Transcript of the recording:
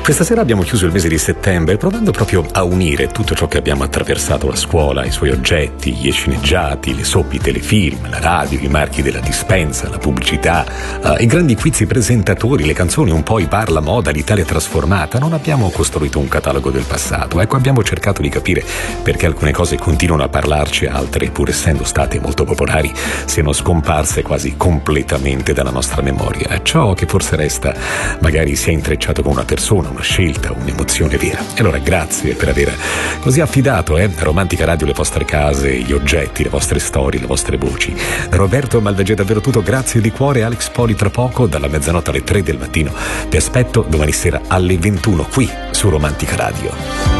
Questa sera abbiamo chiuso il mese di settembre provando proprio a unire tutto ciò che abbiamo attraversato: la scuola, i suoi oggetti, i sceneggiati, le soap, i telefilm, la radio, i marchi della dispensa, la pubblicità, i grandi quiz, i presentatori, le canzoni, un po' i bar, la moda, l'Italia trasformata. Non abbiamo costruito un catalogo del passato. Ecco, abbiamo cercato di capire perché alcune cose continuano a parlarci, altre, pur essendo state molto popolari, siano scomparse quasi completamente dalla nostra memoria. Ciò che forse resta magari si è intrecciato con una persona, una scelta, un'emozione vera. E allora grazie per aver così affidato a Romantica Radio le vostre case, gli oggetti, le vostre storie, le vostre voci. Da Roberto Malvagè davvero tutto, grazie di cuore. Alex Poli tra poco, dalla mezzanotte alle 3 del mattino. Ti aspetto domani sera alle 21 qui su Romantica Radio.